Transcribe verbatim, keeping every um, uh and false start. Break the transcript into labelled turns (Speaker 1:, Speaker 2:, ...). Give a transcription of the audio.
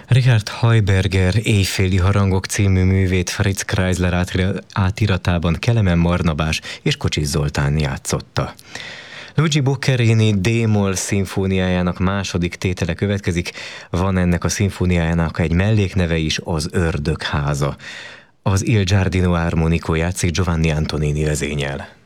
Speaker 1: Richard Heuberger Éjféli harangok című művét Fritz Kreisler átiratában Kelemen Barnabás és Kocsis Zoltán játszotta. Luigi Boccherini D-moll szimfóniájának második tétele következik, van ennek a szimfóniájának egy mellékneve is, az Ördög háza. Az Il Giardino Armonico játszik Giovanni Antonini vezényel.